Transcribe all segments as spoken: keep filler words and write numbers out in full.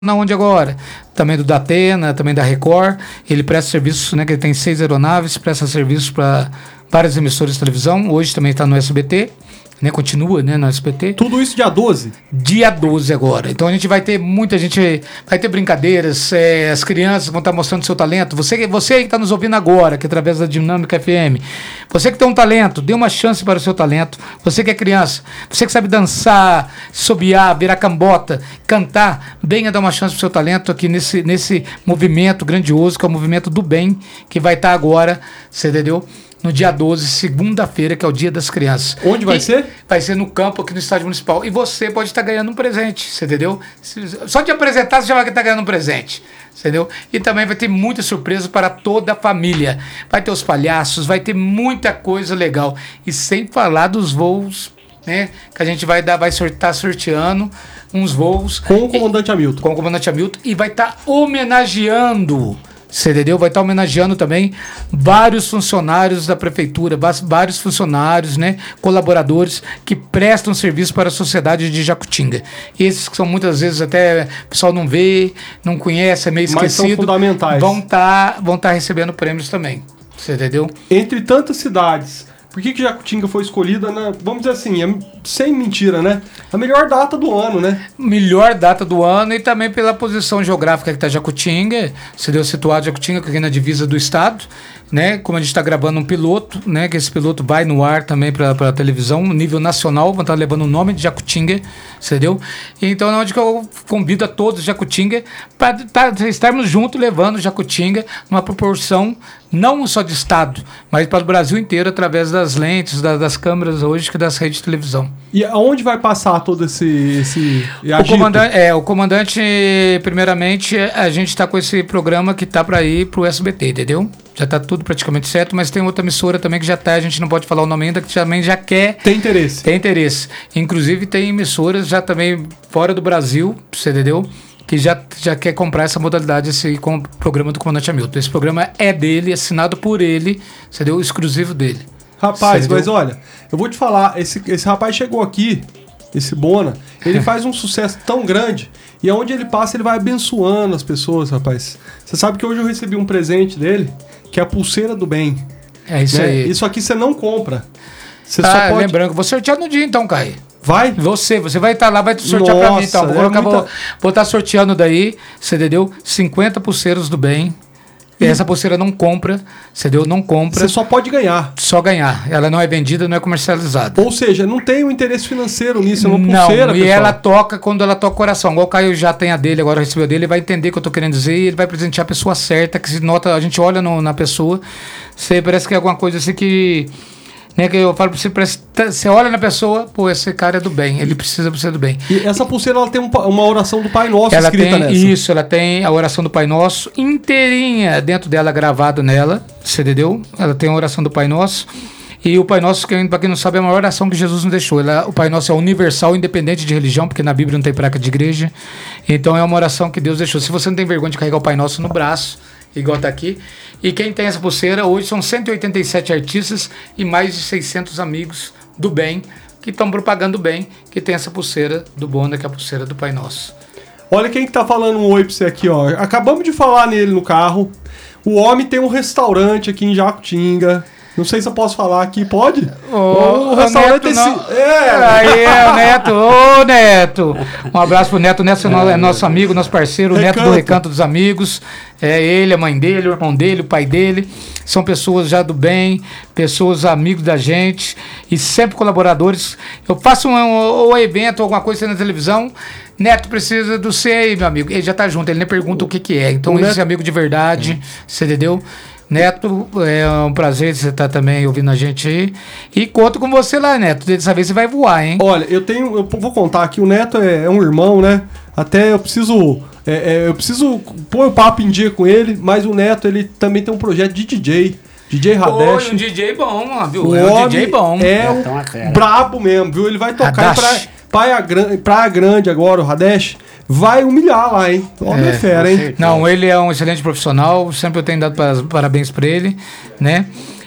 Na onde agora? Também do Datena, também da Record. Ele presta serviços, né? Que ele tem seis aeronaves, presta serviços para várias emissoras de televisão. Hoje também está no S B T, né? Continua, né? No S B T. Tudo isso dia doze? Dia doze agora. Então a gente vai ter muita gente, vai ter brincadeiras, é, as crianças vão estar mostrando seu talento. Você, você que está nos ouvindo agora, que é através da Dinâmica F M, você que tem um talento, dê uma chance para o seu talento. Você que é criança, você que sabe dançar, sobiar, virar cambota, cantar, venha dar uma chance para o seu talento aqui nesse, nesse movimento grandioso, que é o movimento do bem, que vai estar agora, você entendeu? No dia doze, segunda-feira, que é o Dia das Crianças. Onde vai e ser? Vai ser no campo aqui no Estádio Municipal. E você pode estar ganhando um presente, você entendeu? Só de apresentar, você já vai estar ganhando um presente, entendeu? E também vai ter muita surpresa para toda a família. Vai ter os palhaços, vai ter muita coisa legal. E sem falar dos voos, né? Que a gente vai dar, vai estar sorteando uns voos. Com o comandante e, Hamilton. Com o comandante Hamilton. E vai estar homenageando... Você entendeu? Vai estar homenageando também vários funcionários da prefeitura, vários funcionários, né, colaboradores que prestam serviço para a sociedade de Jacutinga. Esses que são muitas vezes até o pessoal não vê, não conhece, é meio esquecido. Mas são fundamentais. Vão estar vão estar recebendo prêmios também. Você entendeu? Entre tantas cidades, por que que Jacutinga foi escolhida, na, vamos dizer assim, é, sem mentira, né? A melhor data do ano, né? Melhor data do ano e também pela posição geográfica que está Jacutinga, se deu situado Jacutinga aqui na divisa do estado, né? Como a gente está gravando um piloto, né? Que esse piloto vai no ar também para a televisão, nível nacional, vão estar levando o nome de Jacutinga, entendeu? Então é onde que eu convido a todos de Jacutinga para tá, estarmos juntos levando Jacutinga numa proporção não só de estado, mas para o Brasil inteiro através das lentes, da, das câmeras hoje, que das redes de televisão. E aonde vai passar todo esse, esse o comandante, é, o comandante, primeiramente, a gente está com esse programa que está para ir para o S B T, entendeu? Já está tudo praticamente certo, mas tem outra emissora também que já está, a gente não pode falar o nome ainda, que também já quer... Tem interesse. Tem interesse. Inclusive tem emissoras já também fora do Brasil, você entendeu? Que já, já quer comprar essa modalidade, esse com o programa do comandante Hamilton. Esse programa é dele, assinado por ele, entendeu? Exclusivo dele. Rapaz, mas olha, eu vou te falar, esse, esse rapaz chegou aqui, esse Bona, ele faz um sucesso tão grande, e aonde ele passa, ele vai abençoando as pessoas, rapaz. Você sabe que hoje eu recebi um presente dele, que é a pulseira do bem. É isso, né? Aí. Isso aqui você não compra. Você ah, só pode... lembrando que eu vou sortear no dia então, Caio. Vai? Você, você vai estar lá, vai sortear Nossa, pra mim então. Vou é estar muita... vou sorteando daí, você entendeu? cinquenta pulseiras do bem. E essa pulseira não compra, entendeu? Não compra. Você só pode ganhar. Só ganhar. Ela não é vendida, não é comercializada. Ou seja, não tem um interesse financeiro nisso, é uma não, pulseira, e pessoal. ela toca quando ela toca o coração. Igual o Caio já tem a dele, agora recebeu a dele, ele vai entender o que eu tô querendo dizer e ele vai presentear a pessoa certa, que se nota, a gente olha no, na pessoa, você parece que é alguma coisa assim que... Né, que eu falo pra você, parece, você olha na pessoa, pô, esse cara é do bem, ele precisa ser do bem. E essa pulseira, ela tem um, uma oração do Pai Nosso ela escrita tem, nessa. Isso, ela tem a oração do Pai Nosso inteirinha dentro dela, gravado nela, você entendeu? Ela tem a oração do Pai Nosso. E o Pai Nosso, que, para quem não sabe, é a maior oração que Jesus nos deixou. Ela, o Pai Nosso é universal, independente de religião, porque na Bíblia não tem placa de igreja. Então é uma oração que Deus deixou. Se você não tem vergonha de carregar o Pai Nosso no braço, igual tá aqui. E quem tem essa pulseira, hoje são cento e oitenta e sete artistas e mais de seiscentos amigos do bem, que estão propagando o bem, que tem essa pulseira do Bona, que é a pulseira do Pai Nosso. Olha quem que tá falando um oi pra você aqui, ó. Acabamos de falar nele no carro. O homem tem um restaurante aqui em Jacutinga. Não sei se eu posso falar aqui, pode? Ô, o restaurante Neto, não... esse... É. Aí, é o Neto. Ô, Neto. Um abraço pro Neto. O Neto é nosso amigo, nosso parceiro, o Recanto. Neto do Recanto dos Amigos. É ele, a mãe dele, o irmão dele, o pai dele. São pessoas já do bem, pessoas amigos da gente e sempre colaboradores. Eu faço um, um, um evento, alguma coisa na televisão, Neto precisa do C aí, meu amigo. Ele já tá junto, ele nem pergunta o, o que que é. Então, esse Neto... amigo de verdade, hum. Você entendeu? Neto, é um prazer você estar também ouvindo a gente aí. E conto com você lá, Neto. Dessa vez você vai voar, hein? Olha, eu tenho. Eu vou contar aqui, o Neto é, é um irmão, né? Até eu preciso. É, é, eu preciso pôr o papo em dia com ele, mas o Neto, ele também tem um projeto de D J. D J Radesh. Oi, um D J bom, viu? O é um D J bom. É um brabo mesmo, viu? Ele vai tocar em Praia, Praia, Praia Grande agora, o Radesh. Vai humilhar lá, hein? Homem é fera, hein? Não, ele é um excelente profissional, sempre eu tenho dado parabéns para ele, né?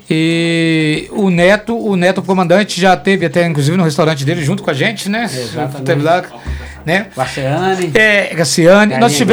E o Neto, o Neto comandante já teve até, inclusive, no restaurante dele junto com a gente, né? Exatamente. Teve lá, né? Graciane. É, Graciane. Nós tivemos